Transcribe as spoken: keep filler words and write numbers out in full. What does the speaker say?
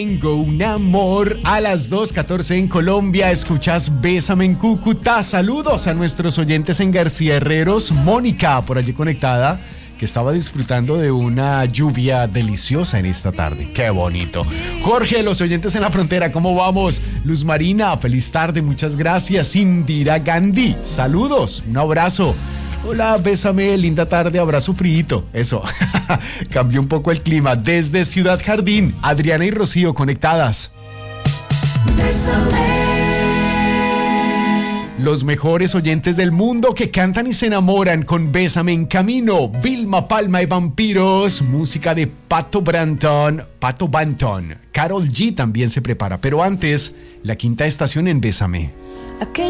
Tengo un amor a las dos catorce en Colombia. Escuchas Bésame en Cúcuta. Saludos a nuestros oyentes en García Herreros. Mónica, por allí conectada, que estaba disfrutando de una lluvia deliciosa en esta tarde. ¡Qué bonito! Jorge, los oyentes en la frontera, ¿cómo vamos? Luz Marina, feliz tarde, muchas gracias. Indira Gandhi, saludos, un abrazo. Hola, bésame, linda tarde, abrazo frío. Eso, cambió un poco el clima. Desde Ciudad Jardín, Adriana y Rocío conectadas. Bésame. Los mejores oyentes del mundo que cantan y se enamoran con Bésame en Camino. Vilma Palma y Vampiros, música de Pato Branton, Pato Banton. Karol G también se prepara, pero antes, la quinta estación en Bésame.